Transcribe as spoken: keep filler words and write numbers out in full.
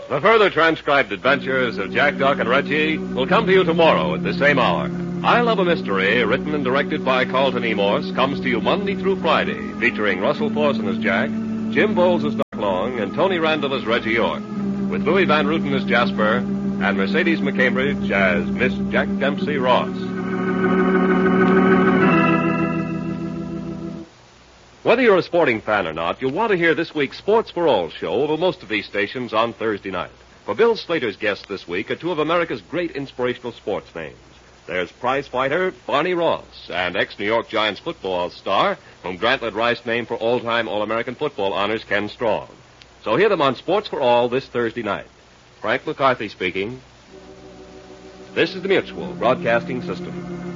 The further transcribed adventures of Jack, Doc, and Reggie will come to you tomorrow at the same hour. I Love a Mystery, written and directed by Carlton E. Morse, comes to you Monday through Friday, featuring Russell Thorson as Jack, Jim Bowles as Doc Long, and Tony Randall as Reggie York, with Louis Van Ruten as Jasper, and Mercedes McCambridge as Miss Jack Dempsey Ross. Whether you're a sporting fan or not, you'll want to hear this week's Sports for All show over most of these stations on Thursday night. For Bill Slater's guests this week are two of America's great inspirational sports names. There's prize fighter Barney Ross and ex-New York Giants football star, whom Grantland Rice named for all-time All-American football honors, Ken Strong. So hear them on Sports for All this Thursday night. Frank McCarthy speaking. This is the Mutual Broadcasting System.